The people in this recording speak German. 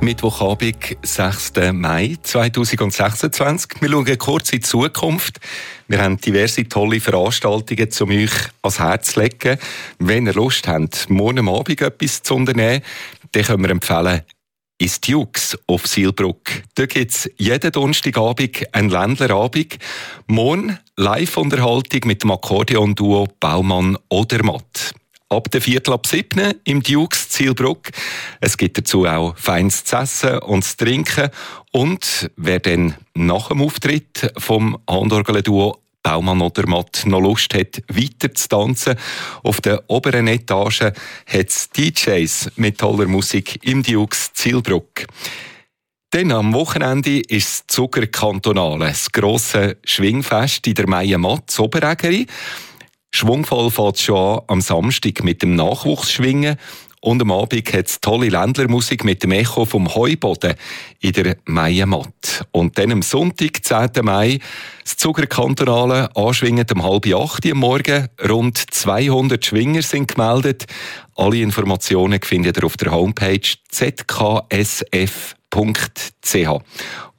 Mittwochabend, 6. Mai 2026. Wir schauen kurz in die Zukunft. Wir haben diverse tolle Veranstaltungen, um euch ans Herz zu legen. Wenn ihr Lust habt, morgen Abend etwas zu unternehmen, dann können wir empfehlen, ins Dukes auf Sihlbrugg. Da gibt es jeden Donnerstagabend einen Ländlerabend. Morgen Live-Unterhaltung mit dem Akkordeon-Duo Baumann Odermatt. Ab der 6:45 im Dukes Zielbrugg. Es gibt dazu auch Feines zu essen und zu trinken. Und wer dann nach dem Auftritt vom Handorgel-Duo Baumann Odermatt noch Lust hat, weiter zu tanzen, auf der oberen Etage hat es DJs mit toller Musik im Dukes Zielbrugg. Dann am Wochenende ist das Zuckerkantonale, das grosse Schwingfest in der Meienmatt, Oberägeri. Schwungvoll fängt es schon an am Samstag mit dem Nachwuchsschwingen und am Abend hat es tolle Ländlermusik mit dem Echo vom Heuboden in der Meienmatt. Und dann am Sonntag, 10. Mai, das Zuckerkantonale anschwingend um 7:30 am Morgen. Rund 200 Schwinger sind gemeldet. Alle Informationen findet ihr auf der Homepage zksf.ch.